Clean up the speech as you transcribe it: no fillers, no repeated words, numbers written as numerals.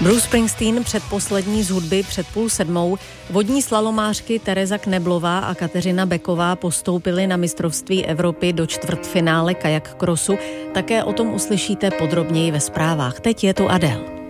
Bruce Springsteen předposlední z hudby před 6:30. Vodní slalomářky Tereza Kneblová a Kateřina Beková postoupily na mistrovství Evropy do čtvrtfinále kajak crossu. Také o tom uslyšíte podrobněji ve zprávách. Teď je tu Adele.